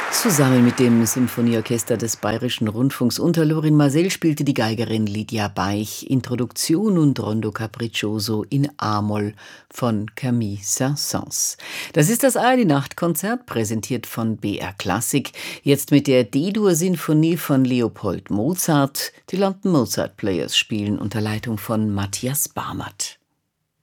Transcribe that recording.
Zusammen mit dem Symphonieorchester des Bayerischen Rundfunks unter Lorin Maazel spielte die Geigerin Lydia Baich Introduktion und Rondo Capriccioso in A-Moll von Camille Saint-Saëns. Das ist das ARD-Nachtkonzert, präsentiert von BR Klassik, jetzt mit der D-Dur-Sinfonie von Leopold Mozart. Die London Mozart Players spielen unter Leitung von Matthias Barmert.